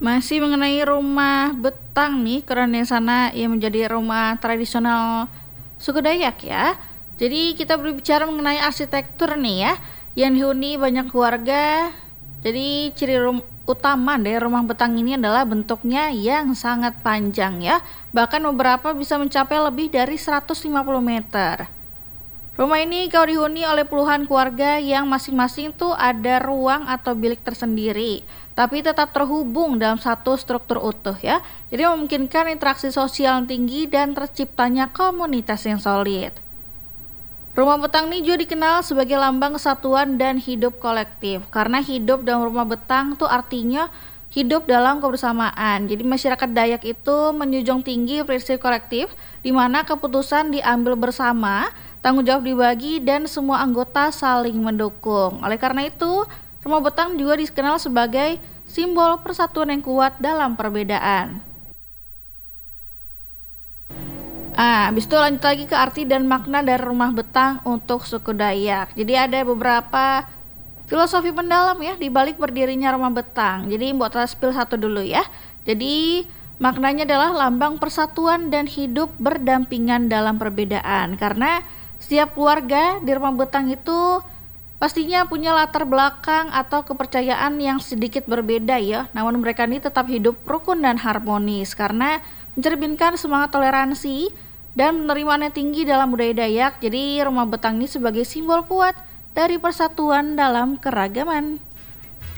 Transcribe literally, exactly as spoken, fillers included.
Masih mengenai rumah betang nih, karena yang sana yang menjadi rumah tradisional suku Dayak ya. Jadi kita berbicara mengenai arsitektur nih ya, yang dihuni banyak keluarga. Jadi ciri rum utama dari rumah betang ini adalah bentuknya yang sangat panjang ya. Bahkan beberapa bisa mencapai lebih dari seratus lima puluh meter. Rumah ini kau dihuni oleh puluhan keluarga yang masing-masing tuh ada ruang atau bilik tersendiri, tapi tetap terhubung dalam satu struktur utuh ya. Jadi memungkinkan interaksi sosial yang tinggi dan terciptanya komunitas yang solid. Rumah betang ini juga dikenal sebagai lambang kesatuan dan hidup kolektif, karena hidup dalam rumah betang tuh artinya hidup dalam kebersamaan. Jadi masyarakat Dayak itu menjunjung tinggi prinsip kolektif, di mana keputusan diambil bersama, tanggung jawab dibagi, dan semua anggota saling mendukung. Oleh karena itu, rumah betang juga dikenal sebagai simbol persatuan yang kuat dalam perbedaan. Ah, habis itu lanjut lagi ke arti dan makna dari rumah betang untuk suku Dayak. Jadi ada beberapa filosofi mendalam ya di balik berdirinya rumah betang. Jadi buat spill satu dulu ya. Jadi maknanya adalah lambang persatuan dan hidup berdampingan dalam perbedaan. Karena setiap keluarga di rumah betang itu pastinya punya latar belakang atau kepercayaan yang sedikit berbeda ya. Namun mereka ini tetap hidup rukun dan harmonis karena mencerminkan semangat toleransi dan penerimaan yang tinggi dalam budaya Dayak. Jadi rumah betang ini sebagai simbol kuat dari persatuan dalam keragaman.